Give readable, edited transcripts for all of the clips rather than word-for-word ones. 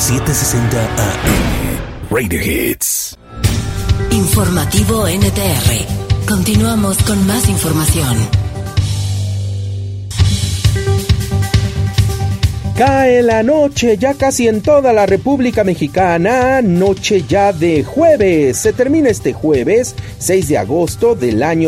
760 AM. Radio Hits. Informativo NTR. Continuamos con más información. Cae la noche ya casi en toda la República Mexicana, noche ya de jueves. Se termina este jueves, 6 de agosto del año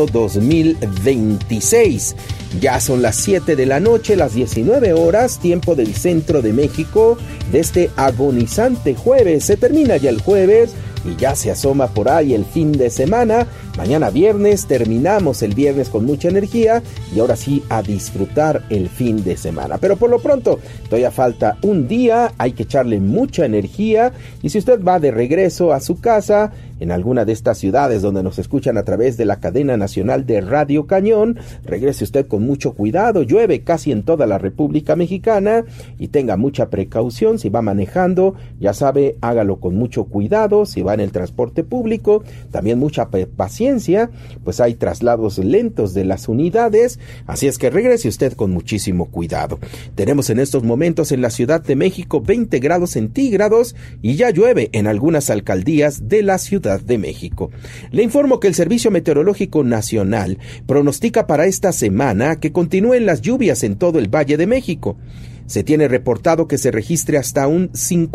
2026. Ya son las 7 de la noche, las 19 horas, tiempo del centro de México, de este agonizante jueves. Se termina ya el jueves y ya se asoma por ahí el fin de semana. Mañana viernes, terminamos el viernes con mucha energía y ahora sí a disfrutar el fin de semana. Pero por lo pronto, todavía falta un día, hay que echarle mucha energía y si usted va de regreso a su casa, en alguna de estas ciudades donde nos escuchan a través de la cadena nacional de Radio Cañón, regrese usted con mucho cuidado. Llueve casi en toda la República Mexicana y tenga mucha precaución. Si va manejando, ya sabe, hágalo con mucho cuidado. Si va en el transporte público, también mucha paciencia, pues hay traslados lentos de las unidades, así es que regrese usted con muchísimo cuidado. Tenemos en estos momentos en la Ciudad de México 20 grados centígrados y ya llueve en algunas alcaldías de la Ciudad de México. Le informo que el Servicio Meteorológico Nacional pronostica para esta semana que continúen las lluvias en todo el Valle de México. Se tiene reportado que se registre hasta un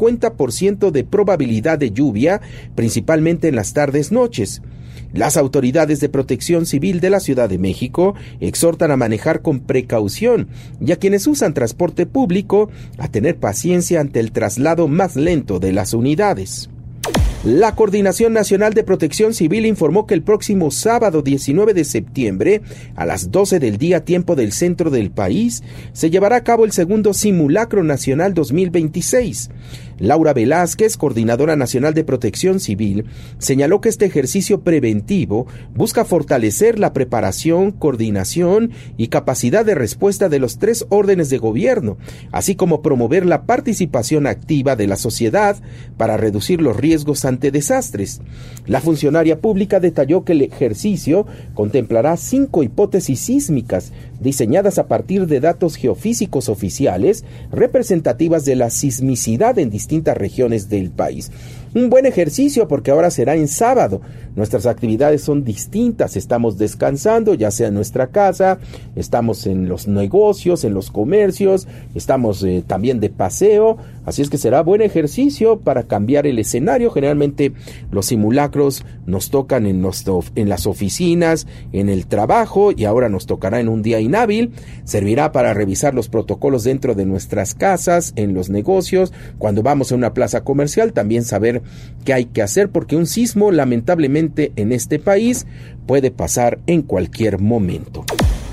50% de probabilidad de lluvia, principalmente en las tardes-noches. Las autoridades de protección civil de la Ciudad de México exhortan a manejar con precaución y a quienes usan transporte público a tener paciencia ante el traslado más lento de las unidades. La Coordinación Nacional de Protección Civil informó que el próximo sábado 19 de septiembre, a las 12 del día tiempo del centro del país, se llevará a cabo el segundo Simulacro Nacional 2026. Laura Velázquez, Coordinadora Nacional de Protección Civil, señaló que este ejercicio preventivo busca fortalecer la preparación, coordinación y capacidad de respuesta de los 3 órdenes de gobierno, así como promover la participación activa de la sociedad para reducir los riesgos ante desastres. La funcionaria pública detalló que el ejercicio contemplará 5 hipótesis sísmicas diseñadas a partir de datos geofísicos oficiales representativas de la sismicidad en distintas regiones del país. Un buen ejercicio porque ahora será en sábado. Nuestras actividades son distintas, estamos descansando, ya sea en nuestra casa, estamos en los negocios, en los comercios, estamos también de paseo, así es que será buen ejercicio para cambiar el escenario. Generalmente los simulacros nos tocan en las oficinas, en el trabajo y ahora nos tocará en un día inhábil. Servirá para revisar los protocolos dentro de nuestras casas, en los negocios, cuando vamos a una plaza comercial, también saber qué hay que hacer porque un sismo lamentablemente en este país puede pasar en cualquier momento.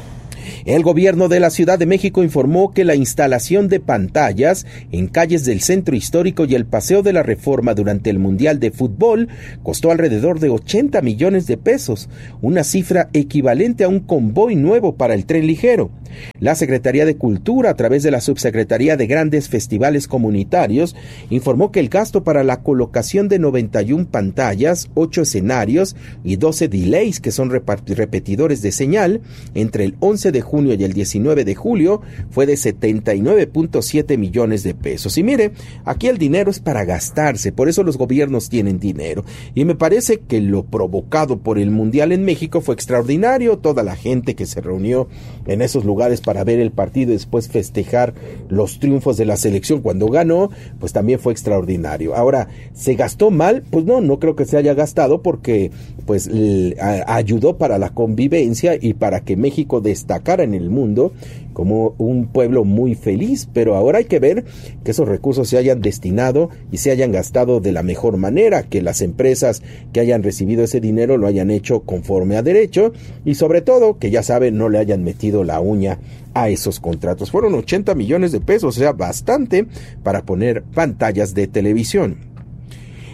El gobierno de la Ciudad de México informó que la instalación de pantallas en calles del centro histórico y el Paseo de la Reforma durante el Mundial de Fútbol costó alrededor de 80 millones de pesos, una cifra equivalente a un convoy nuevo para el tren ligero. La Secretaría de Cultura, a través de la Subsecretaría de Grandes Festivales Comunitarios, informó que el gasto para la colocación de 91 pantallas, 8 escenarios y 12 delays, que son repetidores de señal, entre el 11 de junio y el 19 de julio, fue de 79.7 millones de pesos. Y mire, aquí el dinero es para gastarse, por eso los gobiernos tienen dinero. Y me parece que lo provocado por el Mundial en México fue extraordinario, toda la gente que se reunió en esos lugares para ver el partido y después festejar los triunfos de la selección cuando ganó, pues también fue extraordinario. Ahora, ¿se gastó mal? Pues no creo que se haya gastado porque pues ayudó para la convivencia y para que México destacara en el mundo como un pueblo muy feliz, pero ahora hay que ver que esos recursos se hayan destinado y se hayan gastado de la mejor manera, que las empresas que hayan recibido ese dinero lo hayan hecho conforme a derecho y sobre todo que ya saben no le hayan metido la uña a esos contratos. Fueron 80 millones de pesos, o sea, bastante para poner pantallas de televisión.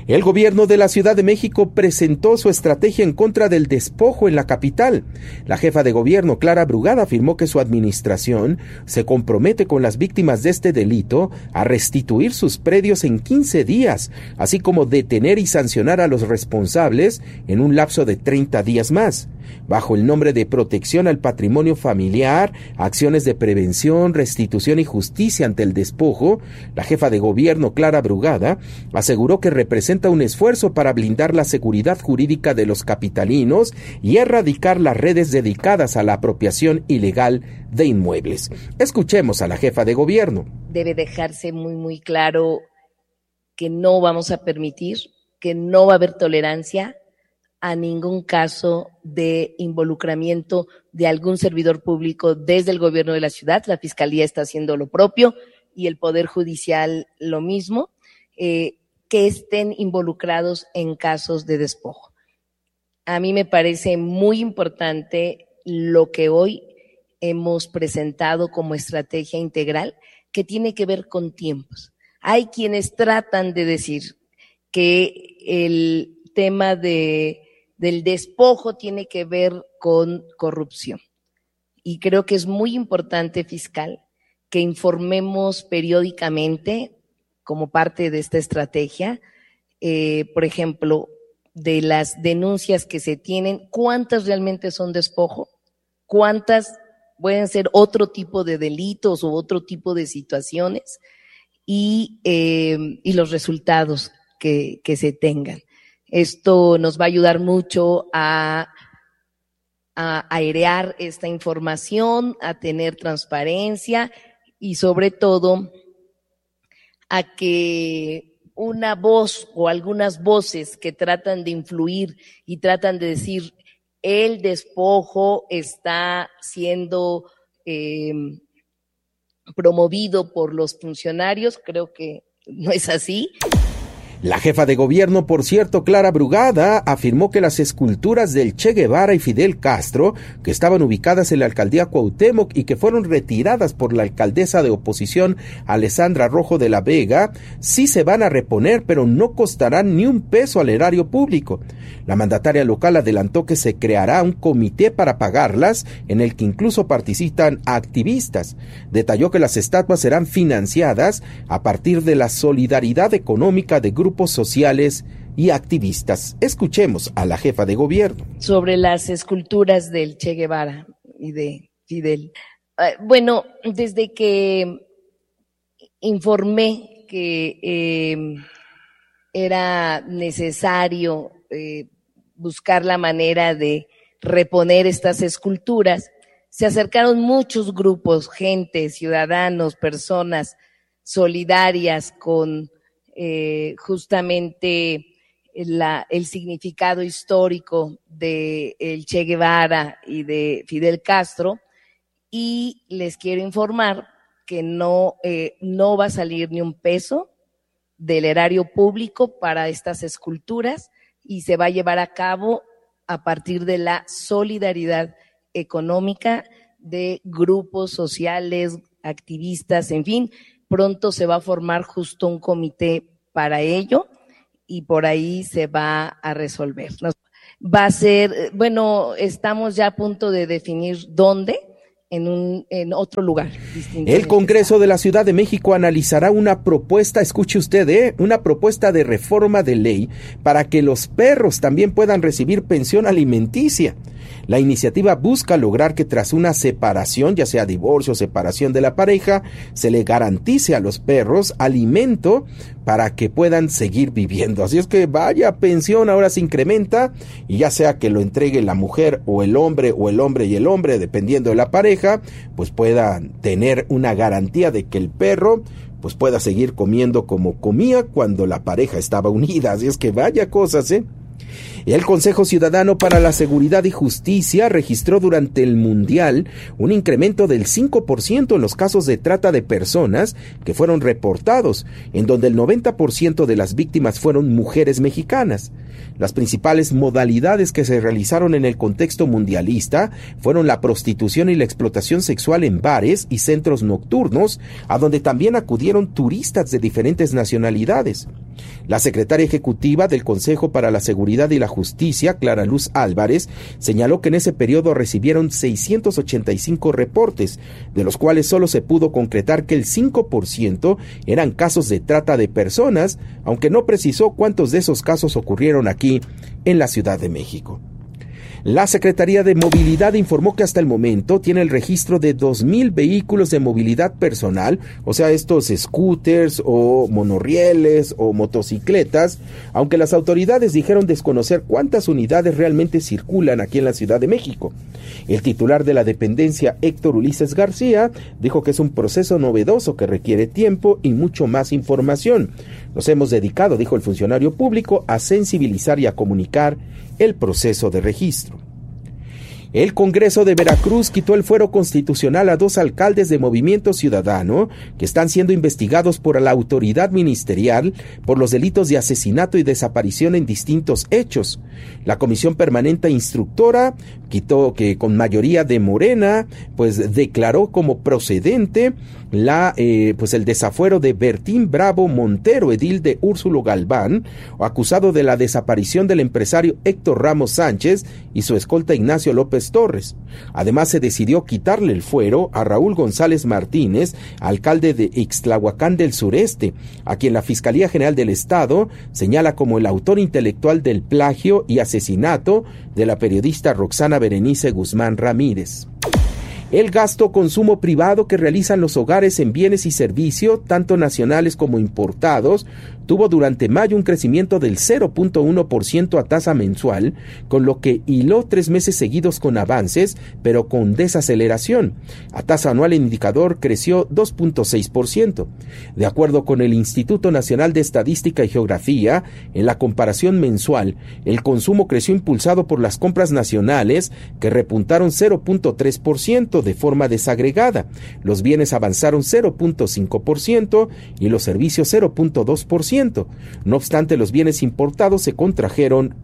El gobierno de la Ciudad de México presentó su estrategia en contra del despojo en la capital. La jefa de gobierno, Clara Brugada, afirmó que su administración se compromete con las víctimas de este delito a restituir sus predios en 15 días, así como detener y sancionar a los responsables en un lapso de 30 días más. Bajo el nombre de protección al patrimonio familiar, acciones de prevención, restitución y justicia ante el despojo, la jefa de gobierno, Clara Brugada, aseguró que representa un esfuerzo para blindar la seguridad jurídica de los capitalinos y erradicar las redes dedicadas a la apropiación ilegal de inmuebles. Escuchemos a la jefa de gobierno. Debe dejarse muy claro que no vamos a permitir, que no va a haber tolerancia a ningún caso de involucramiento de algún servidor público desde el gobierno de la ciudad. La Fiscalía está haciendo lo propio y el Poder Judicial lo mismo, que estén involucrados en casos de despojo. A mí me parece muy importante lo que hoy hemos presentado como estrategia integral, que tiene que ver con tiempos. Hay quienes tratan de decir que el tema del despojo tiene que ver con corrupción. Y creo que es muy importante, fiscal, que informemos periódicamente como parte de esta estrategia, por ejemplo, de las denuncias que se tienen, cuántas realmente son despojo, cuántas pueden ser otro tipo de delitos u otro tipo de situaciones y los resultados que se tengan. Esto nos va a ayudar mucho a airear esta información, a tener transparencia y sobre todo a que una voz o algunas voces que tratan de influir y tratan de decir el despojo está siendo promovido por los funcionarios, creo que no es así. La jefa de gobierno, por cierto, Clara Brugada, afirmó que las esculturas del Che Guevara y Fidel Castro, que estaban ubicadas en la alcaldía Cuauhtémoc y que fueron retiradas por la alcaldesa de oposición, Alessandra Rojo de la Vega, sí se van a reponer, pero no costarán ni un peso al erario público. La mandataria local adelantó que se creará un comité para pagarlas, en el que incluso participan activistas. Detalló que las estatuas serán financiadas a partir de la solidaridad económica de grupos sociales y activistas. Escuchemos a la jefa de gobierno. Sobre las esculturas del Che Guevara y de Fidel. Bueno, desde que informé que era necesario buscar la manera de reponer estas esculturas, se acercaron muchos grupos, gente, ciudadanos, personas solidarias con justamente el significado histórico de el Che Guevara y de Fidel Castro, y les quiero informar que no va a salir ni un peso del erario público para estas esculturas y se va a llevar a cabo a partir de la solidaridad económica de grupos sociales, activistas, en fin. Pronto se va a formar justo un comité para ello y por ahí se va a resolver. Va a ser, bueno, estamos ya a punto de definir dónde, en otro lugar. El Congreso de la Ciudad de México analizará una propuesta, escuche usted, una propuesta de reforma de ley para que los perros también puedan recibir pensión alimenticia. La iniciativa busca lograr que tras una separación, ya sea divorcio o separación de la pareja, se le garantice a los perros alimento para que puedan seguir viviendo. Así es que vaya pensión, ahora se incrementa, y ya sea que lo entregue la mujer o el hombre y el hombre, dependiendo de la pareja, pues puedan tener una garantía de que el perro pues pueda seguir comiendo como comía cuando la pareja estaba unida. Así es que vaya cosas, El Consejo Ciudadano para la Seguridad y Justicia registró durante el Mundial un incremento del 5% en los casos de trata de personas que fueron reportados, en donde el 90% de las víctimas fueron mujeres mexicanas. Las principales modalidades que se realizaron en el contexto mundialista fueron la prostitución y la explotación sexual en bares y centros nocturnos, a donde también acudieron turistas de diferentes nacionalidades. La secretaria ejecutiva del Consejo para la Seguridad y la Justicia, Clara Luz Álvarez, señaló que en ese periodo recibieron 685 reportes, de los cuales solo se pudo concretar que el 5% eran casos de trata de personas, aunque no precisó cuántos de esos casos ocurrieron aquí en la Ciudad de México. La Secretaría de Movilidad informó que hasta el momento tiene el registro de 2,000 vehículos de movilidad personal, o sea, estos scooters o monorrieles o motocicletas, aunque las autoridades dijeron desconocer cuántas unidades realmente circulan aquí en la Ciudad de México. El titular de la dependencia, Héctor Ulises García, dijo que es un proceso novedoso que requiere tiempo y mucho más información. Nos hemos dedicado, dijo el funcionario público, a sensibilizar y a comunicar el proceso de registro. El Congreso de Veracruz quitó el fuero constitucional a 2 alcaldes de Movimiento Ciudadano que están siendo investigados por la autoridad ministerial por los delitos de asesinato y desaparición en distintos hechos. La Comisión Permanente Instructora quitó que con mayoría de Morena, pues declaró como procedente el desafuero de Bertín Bravo Montero, edil de Úrsulo Galván, acusado de la desaparición del empresario Héctor Ramos Sánchez y su escolta Ignacio López Torres. Además, se decidió quitarle el fuero a Raúl González Martínez, alcalde de Ixtlahuacán del Sureste, a quien la Fiscalía General del Estado señala como el autor intelectual del plagio y asesinato de la periodista Roxana Berenice Guzmán Ramírez. El gasto-consumo privado que realizan los hogares en bienes y servicios, tanto nacionales como importados, tuvo durante mayo un crecimiento del 0.1% a tasa mensual, con lo que hiló 3 meses seguidos con avances, pero con desaceleración. A tasa anual el indicador creció 2.6%. De acuerdo con el Instituto Nacional de Estadística y Geografía, en la comparación mensual, el consumo creció impulsado por las compras nacionales, que repuntaron 0.3% de forma desagregada. Los bienes avanzaron 0.5% y los servicios 0.2%. No obstante, los bienes importados se contrajeron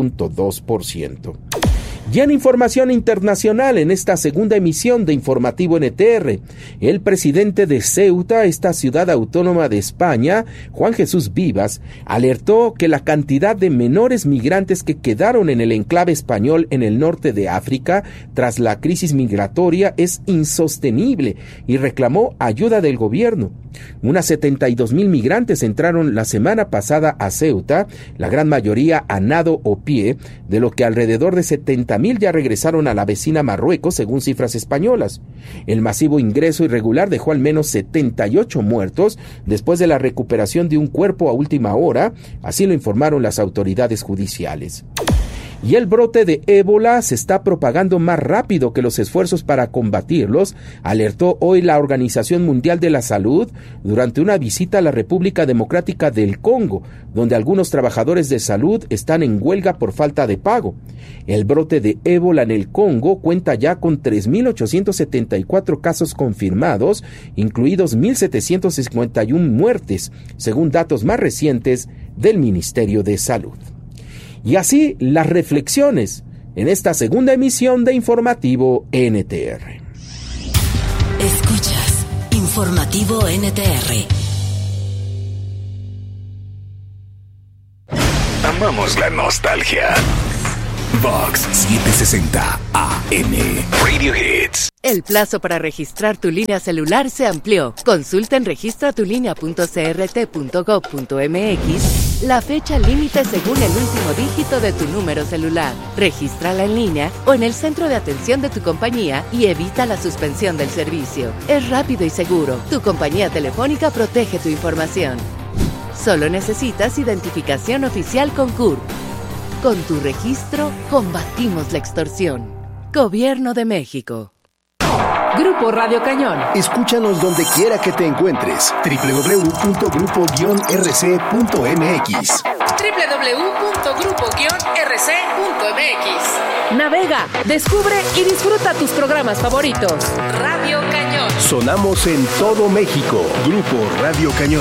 1.2%. Y en información internacional, en esta segunda emisión de Informativo NTR, el presidente de Ceuta, esta ciudad autónoma de España, Juan Jesús Vivas, alertó que la cantidad de menores migrantes que quedaron en el enclave español en el norte de África tras la crisis migratoria es insostenible y reclamó ayuda del gobierno. Unas 72,000 migrantes entraron la semana pasada a Ceuta, la gran mayoría a nado o pie, de lo que alrededor de 70,000 ya regresaron a la vecina Marruecos, según cifras españolas. El masivo ingreso irregular dejó al menos 78 muertos después de la recuperación de un cuerpo a última hora, así lo informaron las autoridades judiciales. Y el brote de ébola se está propagando más rápido que los esfuerzos para combatirlos, alertó hoy la Organización Mundial de la Salud durante una visita a la República Democrática del Congo, donde algunos trabajadores de salud están en huelga por falta de pago. El brote de ébola en el Congo cuenta ya con 3,874 casos confirmados, incluidos 1,751 muertes, según datos más recientes del Ministerio de Salud. Y así las reflexiones en esta segunda emisión de Informativo NTR. Escuchas Informativo NTR. Amamos la nostalgia. Vox 760 AM Radio Hits. El plazo para registrar tu línea celular se amplió. Consulta en registratulinea.crt.gov.mx la fecha límite según el último dígito de tu número celular. Regístrala en línea o en el centro de atención de tu compañía y evita la suspensión del servicio. Es rápido y seguro. Tu compañía telefónica protege tu información. Solo necesitas identificación oficial con CURP. Con tu registro, combatimos la extorsión. Gobierno de México. Grupo Radio Cañón. Escúchanos donde quiera que te encuentres. www.grupo-rc.mx. www.grupo-rc.mx. Navega, descubre y disfruta tus programas favoritos. Radio Cañón. Sonamos en todo México. Grupo Radio Cañón.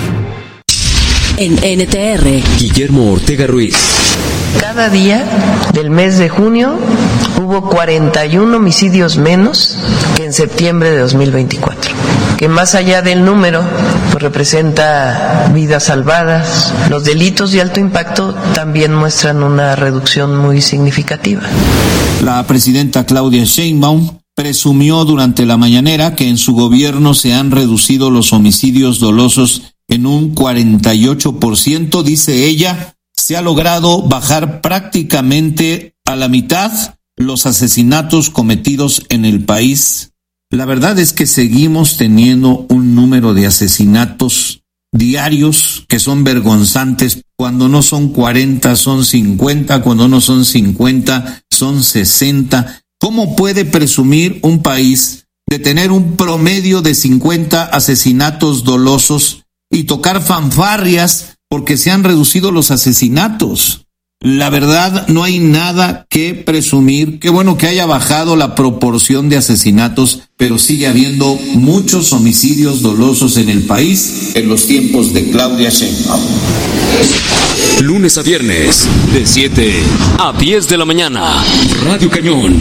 En NTR, Guillermo Ortega Ruiz. Cada día del mes de junio hubo 41 homicidios menos que en septiembre de 2024, que que más allá del número, pues representa vidas salvadas. Los delitos de alto impacto también muestran una reducción muy significativa. La presidenta Claudia Sheinbaum presumió durante la mañanera que en su gobierno se han reducido los homicidios dolosos en un 48%, dice ella. Se ha logrado bajar prácticamente a la mitad los asesinatos cometidos en el país. La verdad es que seguimos teniendo un número de asesinatos diarios que son vergonzantes. Cuando no son 40, son 50, cuando no son 50, son 60. ¿Cómo puede presumir un país de tener un promedio de 50 asesinatos dolosos y tocar fanfarrias porque se han reducido los asesinatos? La verdad, no hay nada que presumir. Qué bueno que haya bajado la proporción de asesinatos, pero sigue habiendo muchos homicidios dolosos en el país en los tiempos de Claudia Sheinbaum. Lunes a viernes, de 7 a 10 de la mañana, Radio Cañón.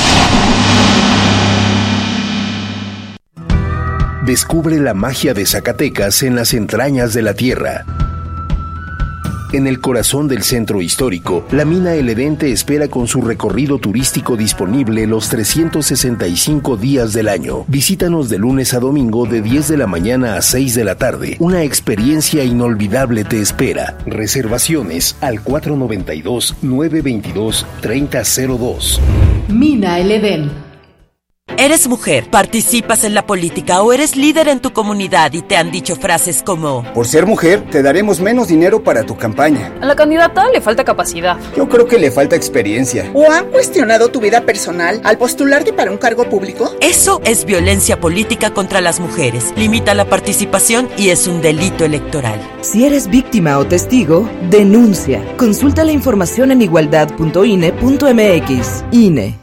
Descubre la magia de Zacatecas en las entrañas de la tierra. En el corazón del centro histórico, la mina El Edén te espera con su recorrido turístico disponible los 365 días del año. Visítanos de lunes a domingo de 10 de la mañana a 6 de la tarde. Una experiencia inolvidable te espera. Reservaciones al 492-922-3002. Mina El Edén. ¿Eres mujer, participas en la política o eres líder en tu comunidad y te han dicho frases como: por ser mujer, te daremos menos dinero para tu campaña? A la candidata le falta capacidad. Yo creo que le falta experiencia. ¿O han cuestionado tu vida personal al postularte para un cargo público? Eso es violencia política contra las mujeres. Limita la participación y es un delito electoral. Si eres víctima o testigo, denuncia. Consulta la información en igualdad.ine.mx. INE.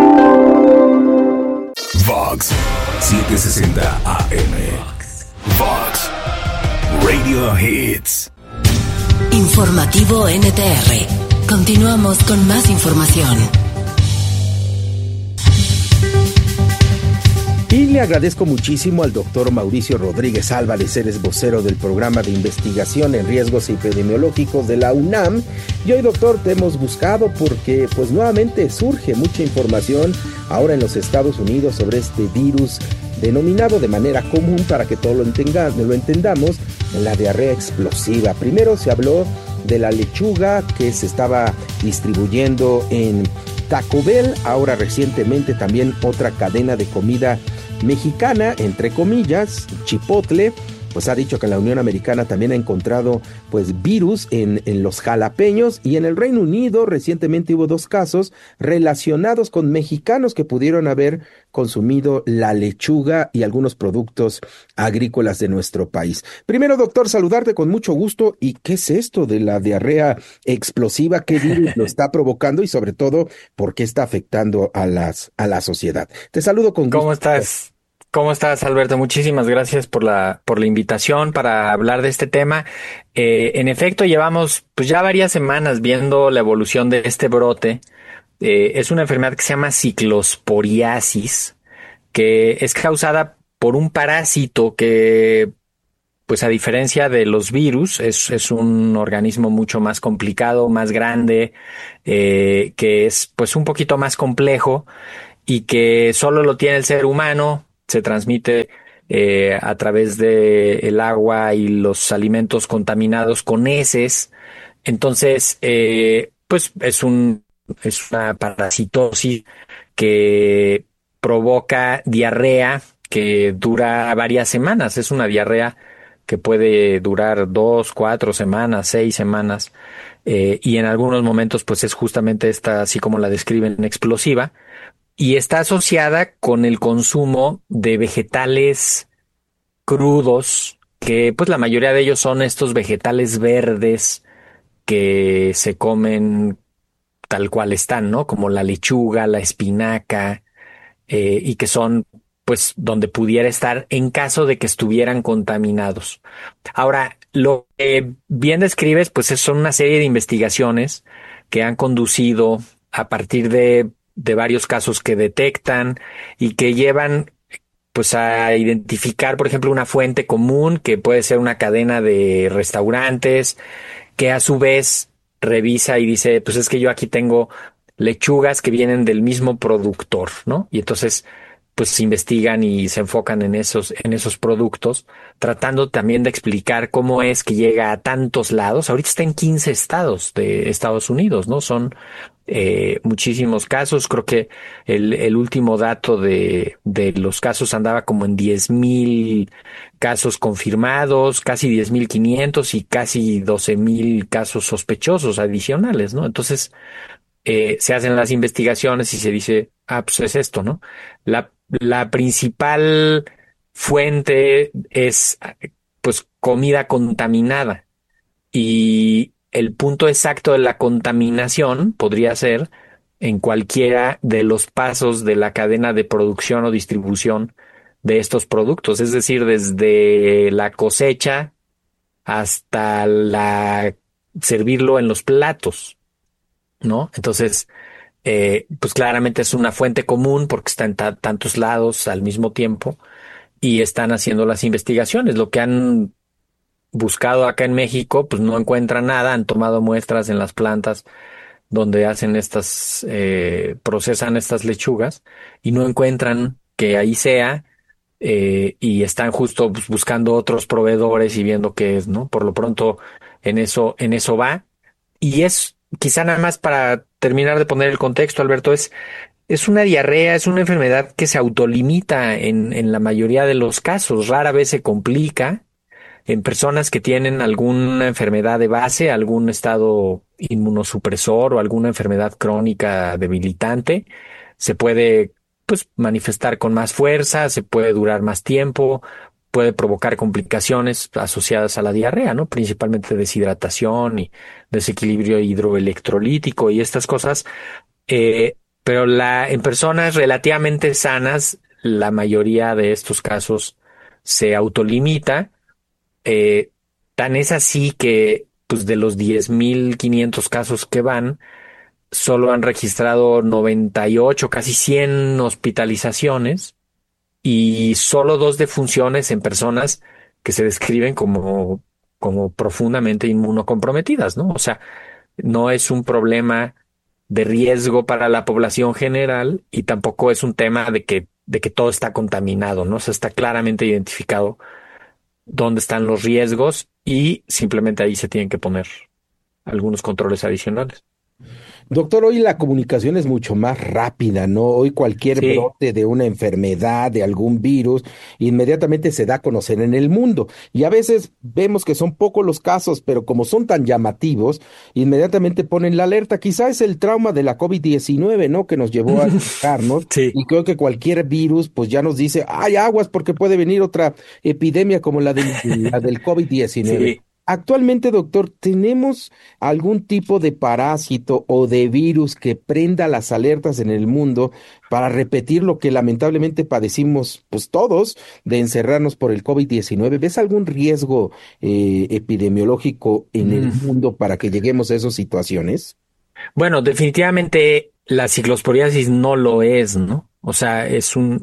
Vox 760 AM. Vox Radio Hits. Informativo NTR. Continuamos con más información. Y le agradezco muchísimo al doctor Mauricio Rodríguez Álvarez, eres vocero del Programa de Investigación en Riesgos Epidemiológicos de la UNAM. Y hoy, doctor, te hemos buscado porque pues nuevamente surge mucha información ahora en los Estados Unidos sobre este virus denominado de manera común, para que todos lo entendamos, la diarrea explosiva. Primero se habló de la lechuga que se estaba distribuyendo en Taco Bell, ahora recientemente también otra cadena de comida mexicana, entre comillas, Chipotle, pues ha dicho que la Unión Americana también ha encontrado pues virus en los jalapeños, y en el Reino Unido recientemente hubo 2 casos relacionados con mexicanos que pudieron haber consumido la lechuga y algunos productos agrícolas de nuestro país. Primero, doctor, saludarte con mucho gusto. ¿Y qué es esto de la diarrea explosiva? ¿Qué virus lo está provocando? Y sobre todo, ¿por qué está afectando a la sociedad? Te saludo con gusto. ¿Cómo estás? ¿Cómo estás, Alberto? Muchísimas gracias por la invitación para hablar de este tema. En efecto, llevamos pues ya varias semanas viendo la evolución de este brote. Es una enfermedad que se llama ciclosporiasis, que es causada por un parásito que, pues a diferencia de los virus, es un organismo mucho más complicado, más grande, que es pues un poquito más complejo y que solo lo tiene el ser humano. Se transmite a través de el agua y los alimentos contaminados con heces. Entonces, pues es una parasitosis que provoca diarrea que dura varias semanas. Es una diarrea que puede durar 2, 4 semanas, 6 semanas, y en algunos momentos pues es justamente esta, así como la describen, explosiva. Y está asociada con el consumo de vegetales crudos, que pues la mayoría de ellos son estos vegetales verdes que se comen tal cual están, ¿no? Como la lechuga, la espinaca, y que son pues donde pudiera estar en caso de que estuvieran contaminados. Ahora, lo que bien describes pues son una serie de investigaciones que han conducido a partir de varios casos que detectan y que llevan pues a identificar, por ejemplo, una fuente común que puede ser una cadena de restaurantes, que a su vez revisa y dice, pues es que yo aquí tengo lechugas que vienen del mismo productor, ¿no? Y entonces pues investigan y se enfocan en esos productos, tratando también de explicar cómo es que llega a tantos lados. Ahorita está en 15 estados de Estados Unidos, ¿no? Son muchísimos casos. Creo que el último dato de los casos andaba como en 10,000 casos confirmados, casi 10,500 y casi 12,000 casos sospechosos adicionales, ¿no? Entonces, se hacen las investigaciones y se dice, pues es esto, ¿no? La principal fuente es, pues, comida contaminada, y el punto exacto de la contaminación podría ser en cualquiera de los pasos de la cadena de producción o distribución de estos productos, es decir, desde la cosecha hasta servirlo en los platos, ¿no? Entonces, pues claramente es una fuente común porque está en tantos lados al mismo tiempo y están haciendo las investigaciones. Lo que han buscado acá en México, pues no encuentran nada. Han tomado muestras en las plantas donde hacen procesan estas lechugas y no encuentran que ahí sea, y están justo buscando otros proveedores y viendo qué es, ¿no? Por lo pronto en eso va. Y es quizá nada más para terminar de poner el contexto, Alberto, es una diarrea, es una enfermedad que se autolimita en la mayoría de los casos. Rara vez se complica en personas que tienen alguna enfermedad de base, algún estado inmunosupresor o alguna enfermedad crónica debilitante. Se puede, pues, manifestar con más fuerza, se puede durar más tiempo, puede provocar complicaciones asociadas a la diarrea, ¿no? Principalmente deshidratación y desequilibrio hidroelectrolítico y estas cosas. Pero en personas relativamente sanas, la mayoría de estos casos se autolimita. Tan es así que, pues, de los 10,500 casos que van, solo han registrado 98, casi 100 hospitalizaciones y solo 2 defunciones en personas que se describen como profundamente inmunocomprometidas, ¿no? O sea, no es un problema de riesgo para la población general y tampoco es un tema de que todo está contaminado, ¿no? O sea, está claramente identificado dónde están los riesgos y simplemente ahí se tienen que poner algunos controles adicionales. Doctor, hoy la comunicación es mucho más rápida, ¿no? Hoy cualquier brote de una enfermedad, de algún virus, inmediatamente se da a conocer en el mundo. Y a veces vemos que son pocos los casos, pero como son tan llamativos, inmediatamente ponen la alerta. Quizá es el trauma de la COVID-19, ¿no? Que nos llevó a alejarnos. Y creo que cualquier virus, pues ya nos dice, ¡ay, aguas! Porque puede venir otra epidemia como la del COVID-19. Sí. Actualmente, doctor, ¿tenemos algún tipo de parásito o de virus que prenda las alertas en el mundo para repetir lo que lamentablemente padecimos, pues todos, de encerrarnos por el COVID-19? ¿Ves algún riesgo epidemiológico en el mundo para que lleguemos a esas situaciones? Bueno, definitivamente la ciclosporiasis no lo es, ¿no? O sea, es un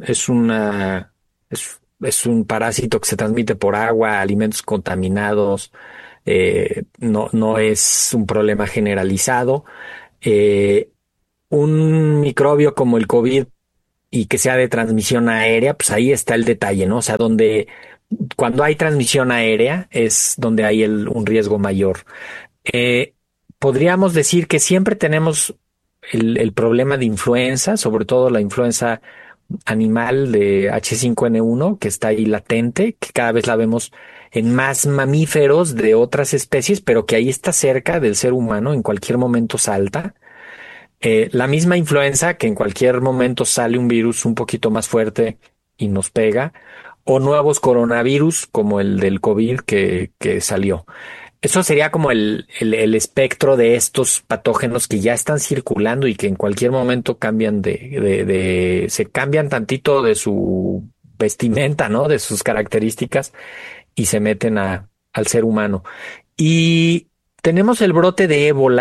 parásito que se transmite por agua, alimentos contaminados. No es un problema generalizado. Un microbio como el COVID y que sea de transmisión aérea, pues ahí está el detalle, ¿no? O sea, cuando hay transmisión aérea es donde hay un riesgo mayor. Podríamos decir que siempre tenemos el problema de influenza, sobre todo la influenza animal de H5N1, que está ahí latente, que cada vez la vemos en más mamíferos de otras especies, pero que ahí está cerca del ser humano, en cualquier momento salta. La misma influenza, que en cualquier momento sale un virus un poquito más fuerte y nos pega, o nuevos coronavirus como el del COVID que salió. Eso sería como el espectro de estos patógenos que ya están circulando y que en cualquier momento cambian se cambian tantito de su vestimenta, ¿no? De sus características y se meten al ser humano. Y tenemos el brote de ébola,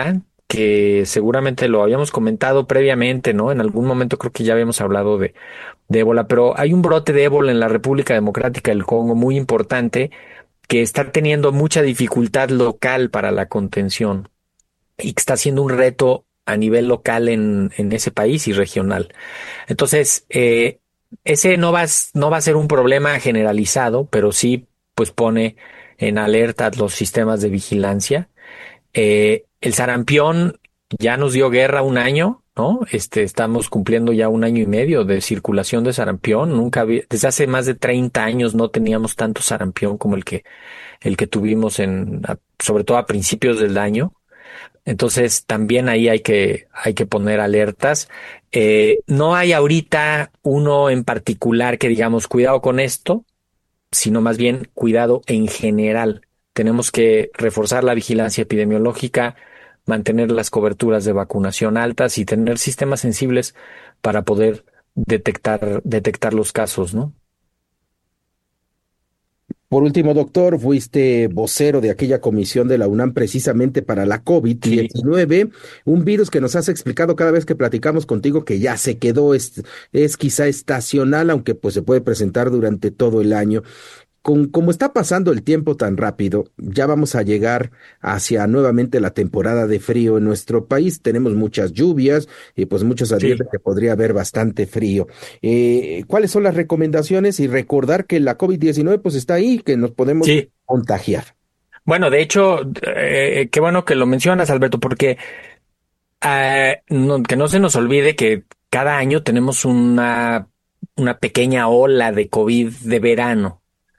que seguramente lo habíamos comentado previamente, ¿no? En algún momento creo que ya habíamos hablado de ébola, pero hay un brote de ébola en la República Democrática del Congo muy importante que está teniendo mucha dificultad local para la contención y que está siendo un reto a nivel local en ese país y regional. Entonces, ese no va a ser un problema generalizado, pero sí pues pone en alerta los sistemas de vigilancia. El sarampión ya nos dio guerra un año, ¿no? Estamos cumpliendo ya 1 año y medio de circulación de sarampión. Desde hace más de 30 años no teníamos tanto sarampión como el que tuvimos sobre todo a principios del año. Entonces también ahí hay que poner alertas. No hay ahorita uno en particular que digamos cuidado con esto, sino más bien cuidado en general. Tenemos que reforzar la vigilancia epidemiológica, mantener las coberturas de vacunación altas y tener sistemas sensibles para poder detectar los casos, ¿no? Por último, doctor, fuiste vocero de aquella comisión de la UNAM precisamente para la COVID-19, un virus que nos has explicado cada vez que platicamos contigo que ya se quedó, es quizá estacional, aunque pues se puede presentar durante todo el año. Como está pasando el tiempo tan rápido, ya vamos a llegar hacia nuevamente la temporada de frío en nuestro país. Tenemos muchas lluvias y pues muchos advierten que podría haber bastante frío. ¿Cuáles son las recomendaciones? Y recordar que la COVID-19 pues está ahí, que nos podemos contagiar. Bueno, de hecho, qué bueno que lo mencionas, Alberto, porque que no se nos olvide que cada año tenemos una pequeña ola de COVID de verano.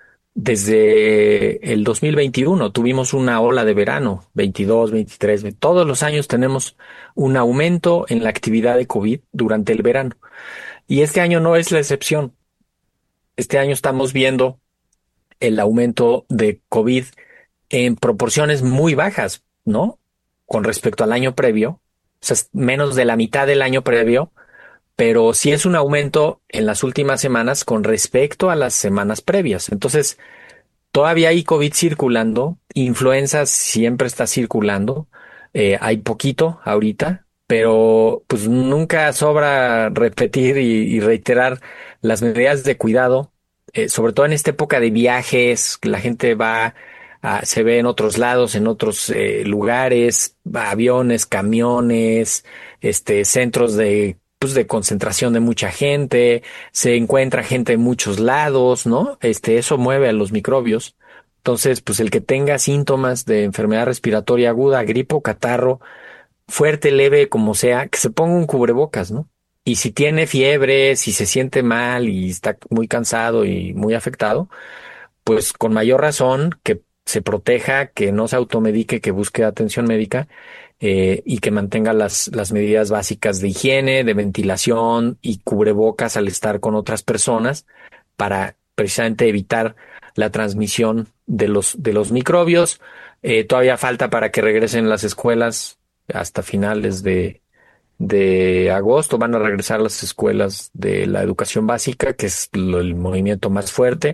Desde el 2021 tuvimos una ola de verano, 22, 23, todos los años tenemos un aumento en la actividad de COVID durante el verano. Y este año no es la excepción. Este año estamos viendo el aumento de COVID en proporciones muy bajas, ¿no? Con respecto al año previo, o sea, menos de la mitad del año previo, pero sí es un aumento en las últimas semanas con respecto a las semanas previas. Entonces, todavía hay COVID circulando, influenza siempre está circulando, hay poquito ahorita, pero pues nunca sobra repetir y reiterar las medidas de cuidado, sobre todo en esta época de viajes, la gente se ve en otros lados, en otros lugares, aviones, camiones, centros de concentración de mucha gente, se encuentra gente en muchos lados, ¿no? Eso mueve a los microbios. Entonces, pues el que tenga síntomas de enfermedad respiratoria aguda, gripe o catarro, fuerte, leve, como sea, que se ponga un cubrebocas, ¿no? Y si tiene fiebre, si se siente mal y está muy cansado y muy afectado, pues con mayor razón que se proteja, que no se automedique, que busque atención médica y que mantenga las medidas básicas de higiene, de ventilación y cubrebocas al estar con otras personas para precisamente evitar la transmisión de los microbios. Todavía falta para que regresen las escuelas hasta finales de agosto. Van a regresar las escuelas de la educación básica, que es el movimiento más fuerte.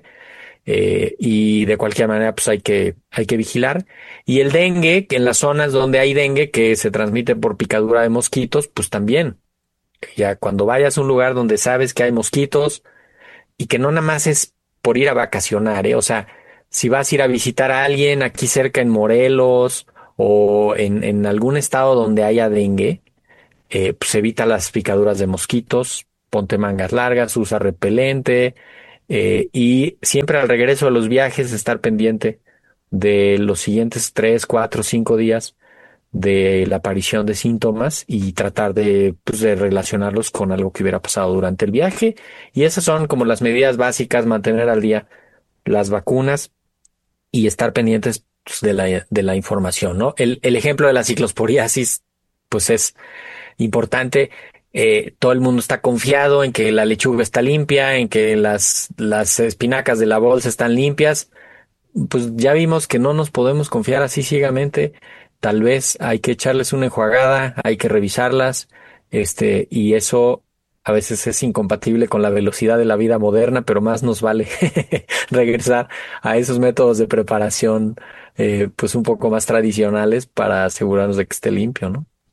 Y de cualquier manera pues hay que vigilar. Y el dengue, que en las zonas donde hay dengue que se transmite por picadura de mosquitos, pues también. Ya cuando vayas a un lugar donde sabes que hay mosquitos y que no nada más es por ir a vacacionar, o sea, si vas a ir a visitar a alguien aquí cerca en Morelos o en algún estado donde haya dengue, pues evita las picaduras de mosquitos, ponte mangas largas, usa repelente. Y siempre al regreso de los viajes estar pendiente de los siguientes 3, 4, 5 días de la aparición de síntomas y tratar de relacionarlos con algo que hubiera pasado durante el viaje. Y esas son como las medidas básicas: mantener al día las vacunas y estar pendientes de la información, ¿no? El ejemplo de la ciclosporiasis pues es importante. Todo el mundo está confiado en que la lechuga está limpia, en que las espinacas de la bolsa están limpias. Pues ya vimos que no nos podemos confiar así ciegamente. Tal vez hay que echarles una enjuagada, hay que revisarlas, y eso a veces es incompatible con la velocidad de la vida moderna, pero más nos vale regresar a esos métodos de preparación, pues un poco más tradicionales para asegurarnos de que esté limpio, ¿no?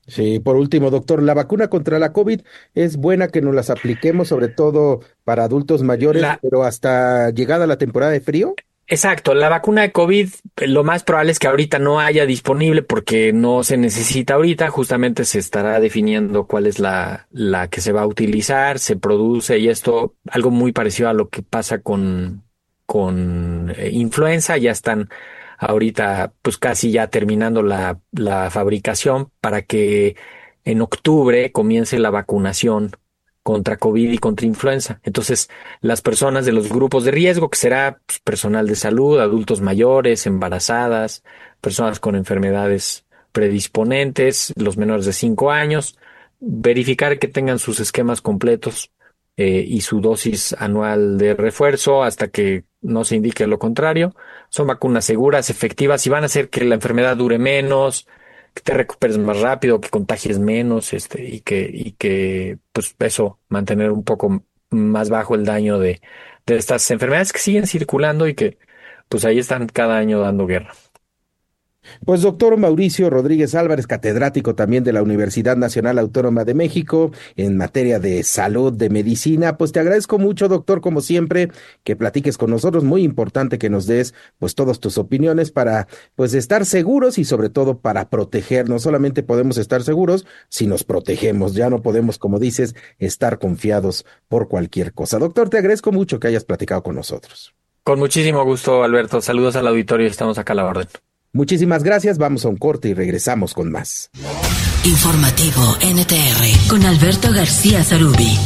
Sí, por último, doctor, la vacuna contra la COVID es buena que nos las apliquemos, sobre todo para adultos mayores, pero hasta llegada la temporada de frío. Exacto, la vacuna de COVID lo más probable es que ahorita no haya disponible porque no se necesita ahorita, justamente se estará definiendo cuál es la que se va a utilizar, se produce y esto, algo muy parecido a lo que pasa con influenza, ya están ahorita pues casi ya terminando la fabricación para que en octubre comience la vacunación contra COVID y contra influenza. Entonces, las personas de los grupos de riesgo, que será pues, personal de salud, adultos mayores, embarazadas, personas con enfermedades predisponentes, los menores de 5 años, verificar que tengan sus esquemas completos y su dosis anual de refuerzo hasta que no se indique lo contrario. Son vacunas seguras, efectivas y van a hacer que la enfermedad dure menos, que te recuperes más rápido, que contagies menos, y que pues eso, mantener un poco más bajo el daño de estas enfermedades que siguen circulando y que pues ahí están cada año dando guerra. Pues doctor Mauricio Rodríguez Álvarez, catedrático también de la Universidad Nacional Autónoma de México en materia de salud, de medicina, pues te agradezco mucho, doctor, como siempre, que platiques con nosotros, muy importante que nos des pues todas tus opiniones para pues estar seguros y sobre todo para protegernos. Solamente podemos estar seguros si nos protegemos, ya no podemos, como dices, estar confiados por cualquier cosa. Doctor, te agradezco mucho que hayas platicado con nosotros. Con muchísimo gusto, Alberto. Saludos al auditorio, estamos acá a la orden. Muchísimas gracias, vamos a un corte y regresamos con más. Informativo NTR con Alberto García Zarubi.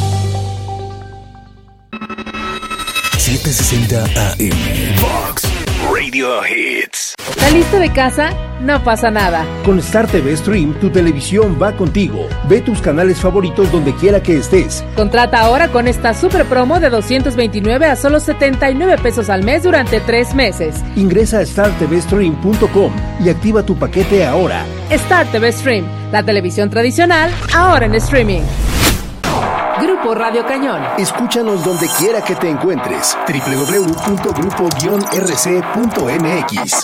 760 AM Vox Radio Hits. ¿Está listo de casa? No pasa nada. Con Star TV Stream, tu televisión va contigo. Ve tus canales favoritos donde quiera que estés. Contrata ahora con esta super promo de 229 a solo 79 pesos al mes durante 3 meses. Ingresa a startvstream.com y activa tu paquete ahora. Star TV Stream, la televisión tradicional, ahora en streaming. Grupo Radio Cañón. Escúchanos donde quiera que te encuentres. www.grupo-rc.mx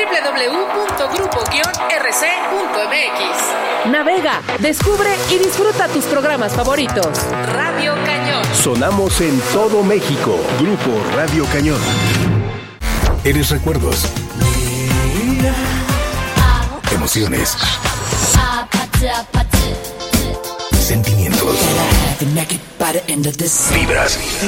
www.grupo-rc.mx. Navega, descubre y disfruta tus programas favoritos. Radio Cañón. Sonamos en todo México. Grupo Radio Cañón. Eres recuerdos. Emociones. Sentimientos. Vibras.